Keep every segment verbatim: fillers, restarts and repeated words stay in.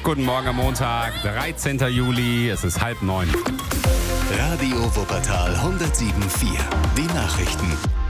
Guten Morgen am Montag, dreizehnten Juli, es ist halb neun. Radio Wuppertal hundertsieben Komma vier. Die Nachrichten.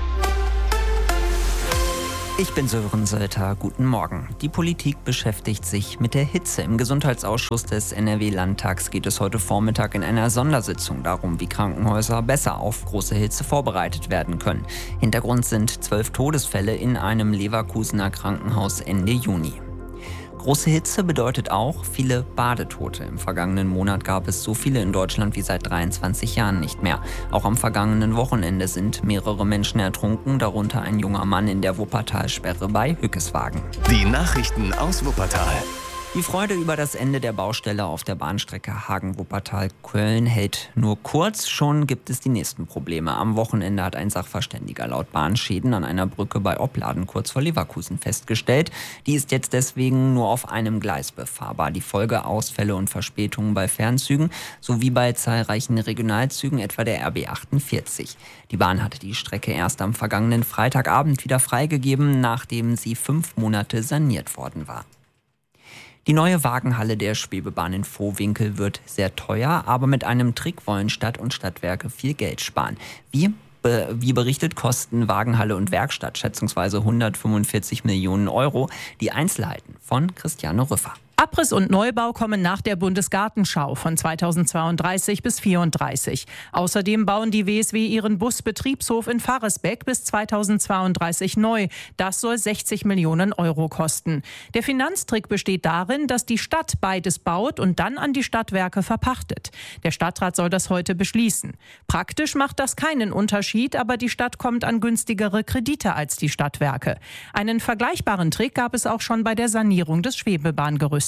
Ich bin Sören Sölter, guten Morgen. Die Politik beschäftigt sich mit der Hitze. Im Gesundheitsausschuss des N R W-Landtags geht es heute Vormittag in einer Sondersitzung darum, wie Krankenhäuser besser auf große Hitze vorbereitet werden können. Hintergrund sind zwölf Todesfälle in einem Leverkusener Krankenhaus Ende Juni. Große Hitze bedeutet auch viele Badetote. Im vergangenen Monat gab es so viele in Deutschland wie seit dreiundzwanzig Jahren nicht mehr. Auch am vergangenen Wochenende sind mehrere Menschen ertrunken, darunter ein junger Mann in der Wuppertalsperre bei Hückeswagen. Die Nachrichten aus Wuppertal. Die Freude über das Ende der Baustelle auf der Bahnstrecke Hagen-Wuppertal-Köln hält nur kurz. Schon gibt es die nächsten Probleme. Am Wochenende hat ein Sachverständiger laut Bahnschäden an einer Brücke bei Opladen kurz vor Leverkusen festgestellt. Die ist jetzt deswegen nur auf einem Gleis befahrbar. Die Folge Ausfälle und Verspätungen bei Fernzügen sowie bei zahlreichen Regionalzügen, etwa der R B achtundvierzig. Die Bahn hatte die Strecke erst am vergangenen Freitagabend wieder freigegeben, nachdem sie fünf Monate saniert worden war. Die neue Wagenhalle der Schwebebahn in Vohwinkel wird sehr teuer, aber mit einem Trick wollen Stadt und Stadtwerke viel Geld sparen. Wie? Be- wie berichtet, kosten Wagenhalle und Werkstatt schätzungsweise hundertfünfundvierzig Millionen Euro. Die Einzelheiten von Christiane Rüffer. Abriss und Neubau kommen nach der Bundesgartenschau von zweitausendzweiunddreißig bis vierunddreißig. Außerdem bauen die W S W ihren Busbetriebshof in Faresbeck bis zweitausendzweiunddreißig neu. Das soll sechzig Millionen Euro kosten. Der Finanztrick besteht darin, dass die Stadt beides baut und dann an die Stadtwerke verpachtet. Der Stadtrat soll das heute beschließen. Praktisch macht das keinen Unterschied, aber die Stadt kommt an günstigere Kredite als die Stadtwerke. Einen vergleichbaren Trick gab es auch schon bei der Sanierung des Schwebebahngerüstes.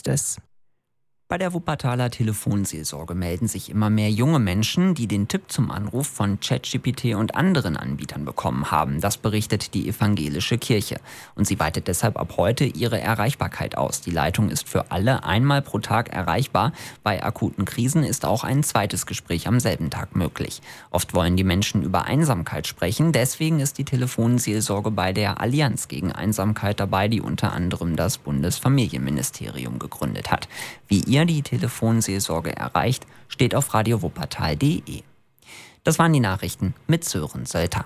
Bei der Wuppertaler Telefonseelsorge melden sich immer mehr junge Menschen, die den Tipp zum Anruf von ChatGPT und anderen Anbietern bekommen haben. Das berichtet die evangelische Kirche. Und sie weitet deshalb ab heute ihre Erreichbarkeit aus. Die Leitung ist für alle einmal pro Tag erreichbar. Bei akuten Krisen ist auch ein zweites Gespräch am selben Tag möglich. Oft wollen die Menschen über Einsamkeit sprechen. Deswegen ist die Telefonseelsorge bei der Allianz gegen Einsamkeit dabei, die unter anderem das Bundesfamilienministerium gegründet hat. Wie ihr die Telefonseelsorge erreicht, steht auf radio wuppertal punkt de. Das waren die Nachrichten mit Sören Sölter.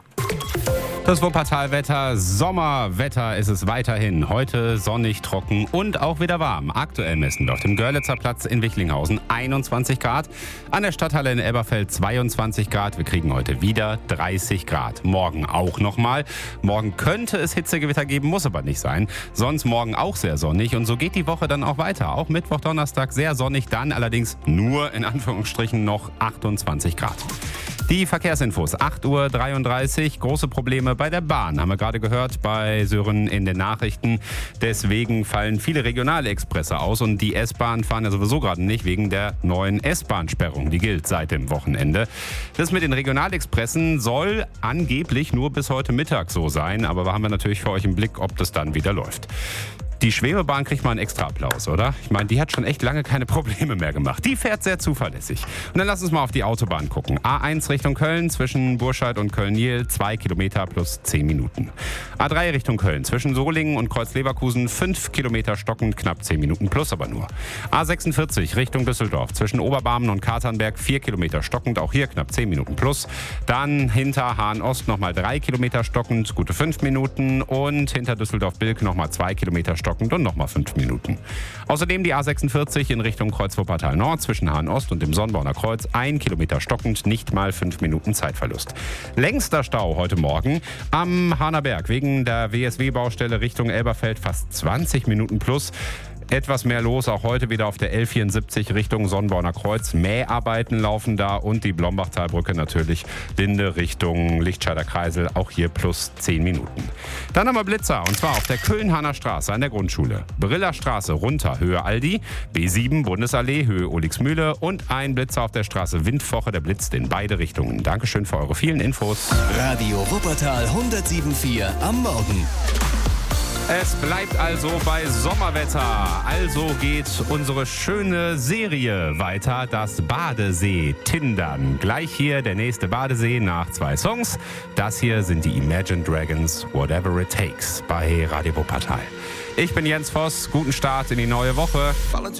Das Wuppertal-Wetter, Sommerwetter ist es weiterhin. Heute sonnig, trocken und auch wieder warm. Aktuell messen wir auf dem Görlitzer Platz in Wichlinghausen einundzwanzig Grad. An der Stadthalle in Elberfeld zweiundzwanzig Grad. Wir kriegen heute wieder dreißig Grad. Morgen auch nochmal. Morgen könnte es Hitzegewitter geben, muss aber nicht sein. Sonst morgen auch sehr sonnig. Und so geht die Woche dann auch weiter. Auch Mittwoch, Donnerstag sehr sonnig. Dann allerdings nur in Anführungsstrichen noch achtundzwanzig Grad. Die Verkehrsinfos, acht Uhr dreiunddreißig, große Probleme bei der Bahn, haben wir gerade gehört bei Sören in den Nachrichten. Deswegen fallen viele Regionalexpresse aus und die S-Bahn fahren ja sowieso gerade nicht wegen der neuen S-Bahn-Sperrung, die gilt seit dem Wochenende. Das mit den Regionalexpressen soll angeblich nur bis heute Mittag so sein, aber da haben wir natürlich für euch im Blick, ob das dann wieder läuft. Die Schwebebahn kriegt mal einen extra Applaus, oder? Ich meine, die hat schon echt lange keine Probleme mehr gemacht. Die fährt sehr zuverlässig. Und dann lass uns mal auf die Autobahn gucken. A eins Richtung Köln zwischen Burscheid und Köln-Niel, zwei Kilometer plus zehn Minuten. A drei Richtung Köln zwischen Solingen und Kreuz-Leverkusen, fünf Kilometer stockend, knapp zehn Minuten plus aber nur. A sechsundvierzig Richtung Düsseldorf zwischen Oberbarmen und Katernberg, vier Kilometer stockend, auch hier knapp zehn Minuten plus. Dann hinter Hahn-Ost nochmal drei Kilometer stockend, gute fünf Minuten. Und hinter Düsseldorf-Bilk nochmal zwei Kilometer stockend. Und nochmal fünf Minuten. Außerdem die A sechsundvierzig in Richtung Kreuz-Wuppertal Nord zwischen Hahn-Ost und dem Sonnborner Kreuz. Ein Kilometer stockend, nicht mal fünf Minuten Zeitverlust. Längster Stau heute Morgen am Hahnerberg wegen der W S W-Baustelle Richtung Elberfeld, fast zwanzig Minuten plus. Etwas mehr los, auch heute wieder auf der L vierundsiebzig Richtung Sonnborner Kreuz. Mäharbeiten laufen da und die Blombachtalbrücke natürlich Linde Richtung Lichtscheider Kreisel, auch hier plus zehn Minuten. Dann haben wir Blitzer und zwar auf der Köln-Hanner Straße an der Grundschule. Briller Straße runter, Höhe Aldi, B sieben Bundesallee, Höhe Olixmühle und ein Blitzer auf der Straße Windfoche, der blitzt in beide Richtungen. Dankeschön für eure vielen Infos. Radio Wuppertal hundertsieben Komma vier am Morgen. Es bleibt also bei Sommerwetter. Also geht unsere schöne Serie weiter, das Badesee-Tindern. Gleich hier der nächste Badesee nach zwei Songs. Das hier sind die Imagine Dragons, Whatever It Takes bei Radio Wuppertal. Ich bin Jens Voss, guten Start in die neue Woche.